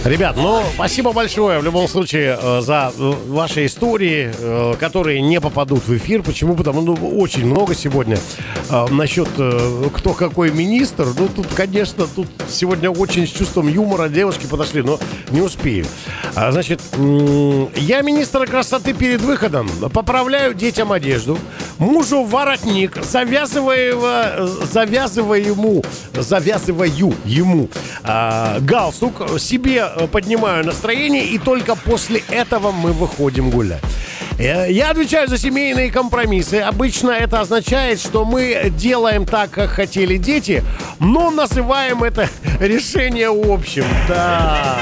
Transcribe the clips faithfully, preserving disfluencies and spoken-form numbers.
Ребят, ну, спасибо большое в любом случае э, за э, ваши истории, э, которые не попадут в эфир. Почему? Потому что ну, очень много сегодня э, насчет э, кто какой министр. Ну, тут, конечно, тут сегодня очень с чувством юмора девушки подошли, но не успею. А, значит, м- я министр красоты перед выходом поправляю детям одежду, мужу воротник, завязываю, завязываю ему, завязываю ему э, галстук, себе поднимаю настроение, и только после этого мы выходим гулять. Я отвечаю за семейные компромиссы. Обычно это означает, что мы делаем так, как хотели дети, но называем это решение общим. Да.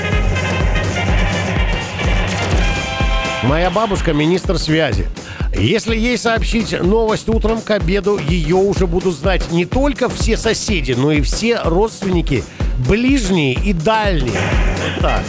Моя бабушка министр связи. Если ей сообщить новость утром, к обеду ее уже будут знать не только все соседи, но и все родственники, ближние и дальние. Вот так.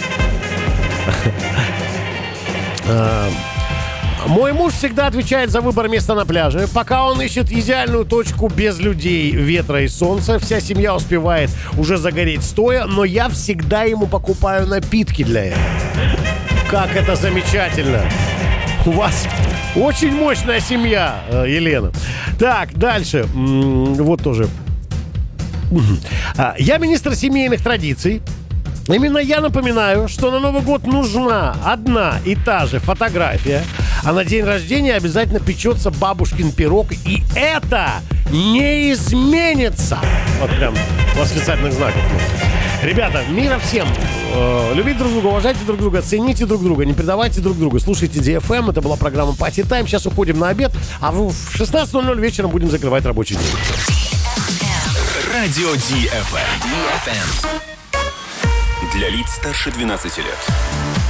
Мой муж всегда отвечает за выбор места на пляже. Пока он ищет идеальную точку без людей, ветра и солнца, вся семья успевает уже загореть стоя, но я всегда ему покупаю напитки для этого. Как это замечательно! У вас очень мощная семья, Елена. Так, дальше. Вот тоже. Я министр семейных традиций. Именно я напоминаю, что на Новый год нужна одна и та же фотография, а на день рождения обязательно печется бабушкин пирог, и это не изменится. Вот прям восклицательных знаков. Ребята, мира всем. Э, любите друг друга, уважайте друг друга, цените друг друга, не предавайте друг друга. Слушайте ди эф эм, это была программа Party Time. Сейчас уходим на обед, а в шестнадцать ноль ноль вечером будем закрывать рабочий день. Радио ди эф эм. Для лиц старше двенадцати лет.